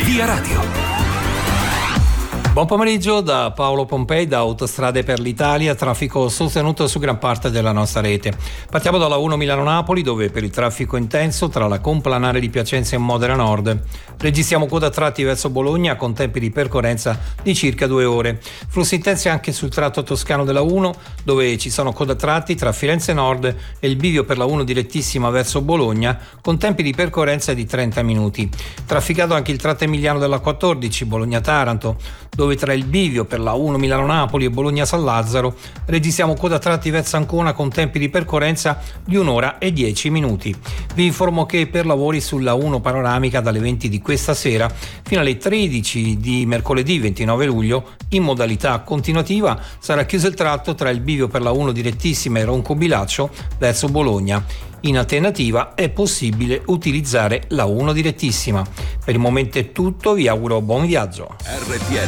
Via Radio. Buon pomeriggio da Paolo Pompei, da Autostrade per l'Italia, traffico sostenuto su gran parte della nostra rete. Partiamo dalla 1 Milano-Napoli, dove per il traffico intenso tra la Complanare di Piacenza e Modena Nord registriamo coda a tratti verso Bologna con tempi di percorrenza di circa 2 ore. Flussi intensi anche sul tratto toscano della 1, dove ci sono coda a tratti tra Firenze Nord e il bivio per la 1 direttissima verso Bologna con tempi di percorrenza di 30 minuti. Trafficato anche il tratto emiliano della 14, Bologna-Taranto, dove tra il bivio per la 1 Milano-Napoli e Bologna-San Lazzaro registriamo coda a tratti verso Ancona con tempi di percorrenza di 1 ora e 10 minuti. Vi informo che per lavori sulla 1 panoramica dalle 20 di questa sera fino alle 13 di mercoledì 29 luglio in modalità continuativa sarà chiuso il tratto tra il bivio per la 1 direttissima e Roncobilaccio verso Bologna. In alternativa è possibile utilizzare la 1 direttissima. Per il momento è tutto, vi auguro buon viaggio. RTL